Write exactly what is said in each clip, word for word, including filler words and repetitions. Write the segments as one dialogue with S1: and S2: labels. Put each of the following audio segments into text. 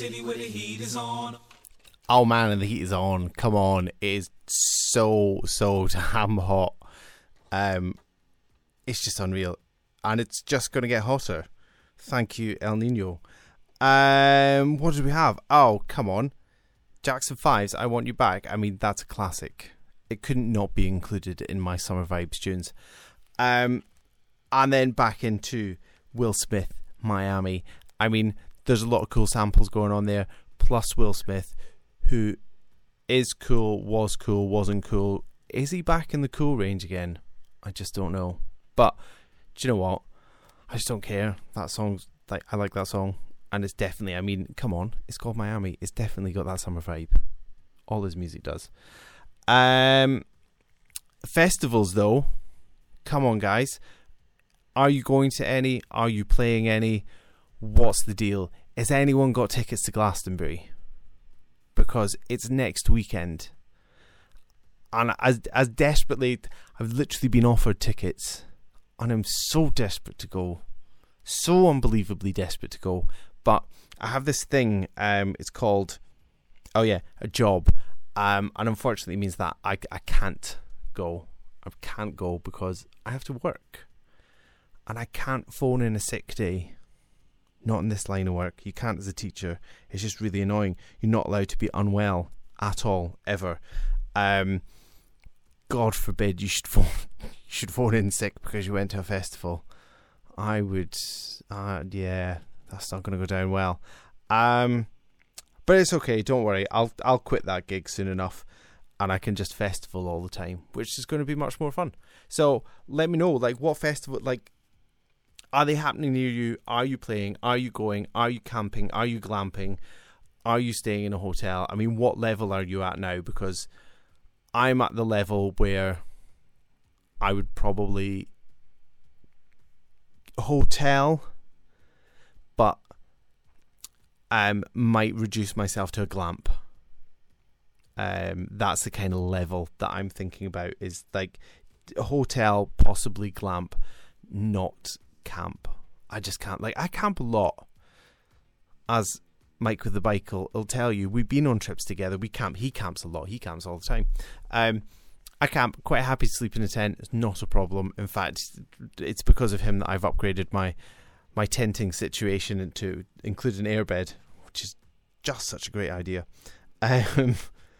S1: City where the heat is on.
S2: Oh man, and the heat is on. Come on, it is so so damn hot. Um, it's just unreal, and it's just gonna get hotter. Thank you, El Nino. Um, what did we have? Oh, come on, Jackson Five's "I Want You Back." I mean, that's a classic. It couldn't not be included in my summer vibes tunes. Um, and then back into Will Smith, Miami. I mean, there's a lot of cool samples going on there. Plus Will Smith, who is cool, was cool, wasn't cool. Is he back in the cool range again? I just don't know. But do you know what? I just don't care. That song's like, I like that song, and it's definitely, I mean, come on, it's called Miami. It's definitely got that summer vibe. All his music does. Um, festivals though, come on guys. Are you going to any? Are you playing any? What's the deal? Has anyone got tickets to Glastonbury? Because it's next weekend, and as as desperately, I've literally been offered tickets, and I'm so desperate to go, so unbelievably desperate to go. But I have this thing. Um, it's called, oh yeah, a job. Um, and unfortunately, it means that I I can't go. I can't go because I have to work, and I can't phone in a sick day. Not in this line of work. You can't as a teacher. It's just really annoying. You're not allowed to be unwell at all, ever. Um, God forbid you should phone, you should phone in sick because you went to a festival. I would, uh, yeah, that's not going to go down well. Um, but it's okay. Don't worry. I'll I'll quit that gig soon enough, and I can just festival all the time, which is going to be much more fun. So let me know, like, what festival, like. Are they happening near you? Are you playing? Are you going? Are you camping? Are you glamping? Are you staying in a hotel? I mean, what level are you at now? Because I'm at the level where I would probably hotel, but um, might reduce myself to a glamp. Um, that's the kind of level that I'm thinking about, is like hotel, possibly glamp, not camp. I just can't. Like, I camp a lot, as Mike with the bike will, will tell you. We've been on trips together. We camp. He camps a lot. He camps all the time. Um, I camp. Quite happy to sleep in a tent. It's not a problem. In fact, it's because of him that I've upgraded my my tenting situation into include an airbed, which is just such a great idea. Um,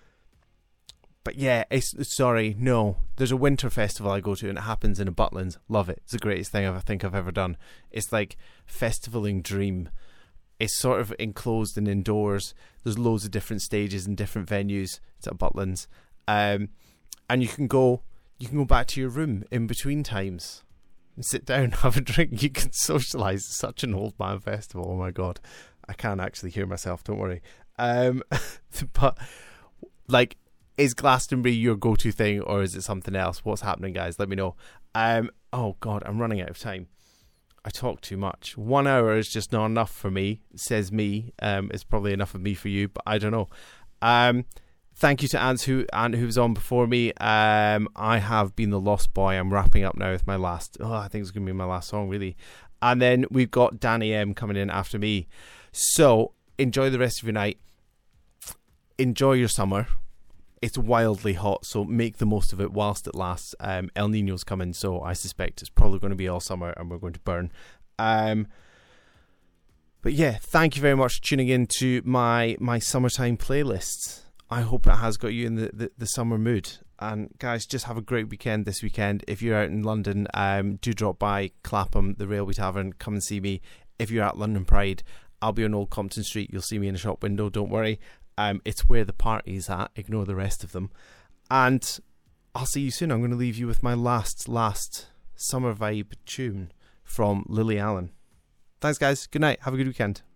S2: But yeah, it's, sorry, no. There's a winter festival I go to, and it happens in a Butlins. Love it. It's the greatest thing I think I've ever done. It's like festivaling dream. It's sort of enclosed and indoors. There's loads of different stages and different venues. It's at Butlins. Um, and you can go you can go back to your room in between times and sit down, have a drink. You can socialise. It's such an old man festival. Oh my God. I can't actually hear myself. Don't worry. Um, but, like, is Glastonbury your go-to thing, or is it something else? What's happening, guys? Let me know. Um, oh, God, I'm running out of time. I talk too much. One hour is just not enough for me, says me. Um, it's probably enough of me for you, but I don't know. Um, thank you to Ant, who, Ant, who was on before me. Um, I have been the Lost Boy. I'm wrapping up now with my last... Oh, I think it's going to be my last song, really. And then we've got Danny M coming in after me. So, enjoy the rest of your night. Enjoy your summer. It's wildly hot, so make the most of it whilst it lasts. Um, El Nino's coming, so I suspect it's probably going to be all summer and we're going to burn. Um, but yeah, thank you very much for tuning in to my, my summertime playlists. I hope it has got you in the, the, the summer mood. And guys, just have a great weekend this weekend. If you're out in London, um, do drop by Clapham, the Railway Tavern. Come and see me. If you're at London Pride, I'll be on Old Compton Street. You'll see me in a shop window, don't worry. Um, it's where the party's at. Ignore the rest of them. And I'll see you soon. I'm going to leave you with my last, last summer vibe tune from Lily Allen. Thanks, guys. Good night. Have a good weekend.